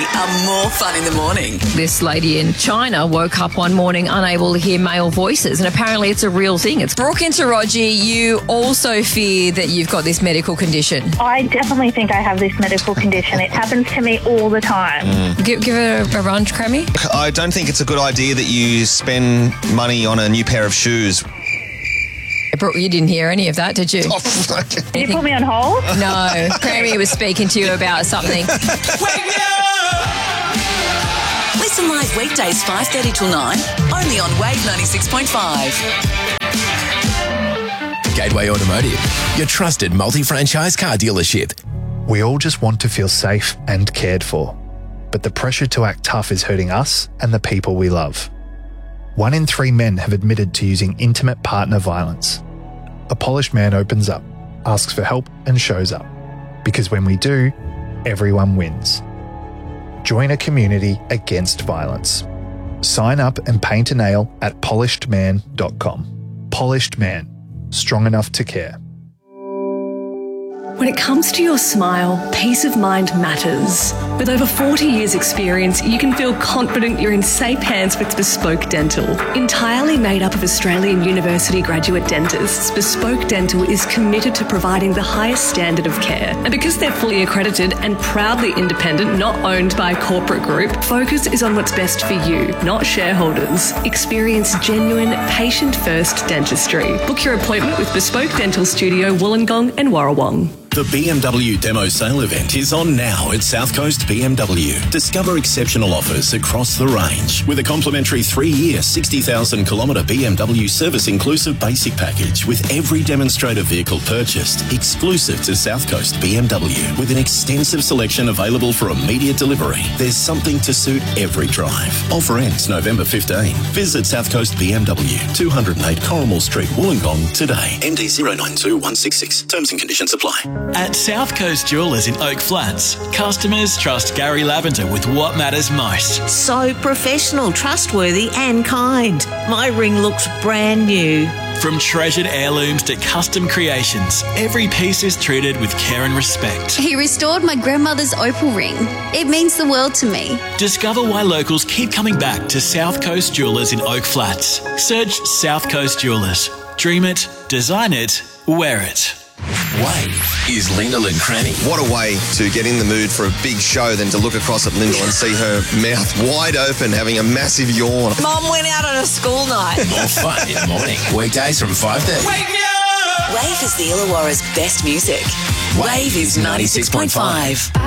are more fun in the morning. This lady in China woke up one morning unable to hear male voices, and apparently it's a real thing. It's Brooke and Taraji. You also fear that you've got this medical condition. I definitely think I have this medical condition. It happens to me all the time. Give it a run, Crammy. I don't think it's a good idea that you spend money on a new pair of shoes. Brooke, you didn't hear any of that, did you? Oh, fuck. Did you put me on hold? No, Crammy was speaking to you about something. Listen live weekdays 5:30 till 9, only on Wave 96.5. Gateway Automotive, your trusted multi-franchise car dealership. We all just want to feel safe and cared for, but the pressure to act tough is hurting us and the people we love. 1 in 3 men have admitted to using intimate partner violence. A polished man opens up, asks for help and shows up. Because when we do, everyone wins. Join a community against violence. Sign up and paint a nail at polishedman.com. Polished Man. Strong enough to care. When it comes to your smile, peace of mind matters. With over 40 years' experience, you can feel confident you're in safe hands with Bespoke Dental. Entirely made up of Australian University graduate dentists, Bespoke Dental is committed to providing the highest standard of care. And because they're fully accredited and proudly independent, not owned by a corporate group, focus is on what's best for you, not shareholders. Experience genuine, patient-first dentistry. Book your appointment with Bespoke Dental Studio, Wollongong and Warrawong. The BMW Demo Sale event is on now at South Coast BMW. Discover exceptional offers across the range with a complimentary 3-year, 60,000-kilometre BMW service-inclusive basic package with every demonstrator vehicle purchased, exclusive to South Coast BMW. With an extensive selection available for immediate delivery, there's something to suit every drive. Offer ends November 15. Visit South Coast BMW, 208 Corrimal Street, Wollongong today. MD 092166. Terms and conditions apply. At South Coast Jewellers in Oak Flats, customers trust Gary Lavender with what matters most. So professional, trustworthy and kind. My ring looks brand new. From treasured heirlooms to custom creations, every piece is treated with care and respect. He restored my grandmother's opal ring. It means the world to me. Discover why locals keep coming back to South Coast Jewellers in Oak Flats. Search South Coast Jewellers. Dream it, design it, wear it. Wave is Lyndall and Cranny. What a way to get in the mood for a big show than to look across at Lyndall and see her mouth wide open, having a massive yawn. Mum went out on a school night. More fun in the morning. Weekdays from 5:30. Wave is the Illawarra's best music. Wave is 96.5.